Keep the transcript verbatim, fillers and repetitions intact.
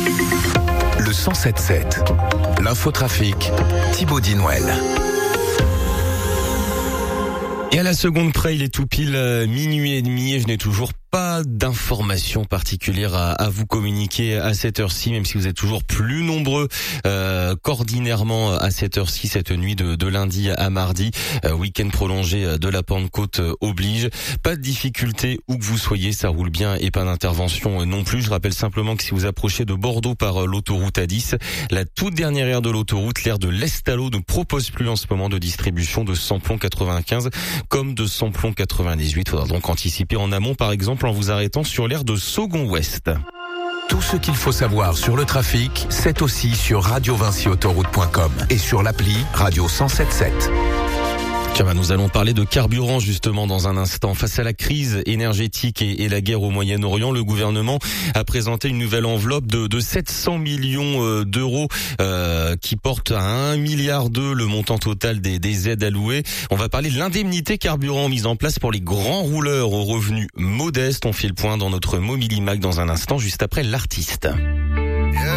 Le cent sept sept, l'infotrafic, Thibaut Dinouel. Et à la seconde près, il est tout pile euh, minuit et demi et je n'ai toujours pas d'informations particulières à, à vous communiquer à cette heure-ci, même si vous êtes toujours plus nombreux euh, qu'ordinairement à cette heure-ci, cette nuit de, de lundi à mardi. Euh, week-end prolongé de la Pentecôte euh, oblige. Pas de difficulté où que vous soyez, ça roule bien et pas d'intervention euh, non plus. Je rappelle simplement que si vous approchez de Bordeaux par euh, l'autoroute A dix, la toute dernière aire de l'autoroute, l'aire de l'Estalo, ne propose plus en ce moment de distribution de samplon quatre-vingt-quinze comme de samplon quatre-vingt-dix-huit. Il faudra donc anticiper en amont, par exemple, en vous arrêtant sur l'aire de Saugon-Ouest. Tout ce qu'il faut savoir sur le trafic, c'est aussi sur radio vinci autoroute point com et sur l'appli Radio cent sept sept. Tiens, nous allons parler de carburant justement dans un instant. Face à la crise énergétique et, et la guerre au Moyen-Orient, le gouvernement a présenté une nouvelle enveloppe de, de sept cents millions d'euros euh, qui porte à un milliard deux le montant total des, des aides allouées. On va parler de l'indemnité carburant mise en place pour les grands rouleurs aux revenus modestes. On fait le point dans notre Mobilimac dans un instant, juste après l'artiste.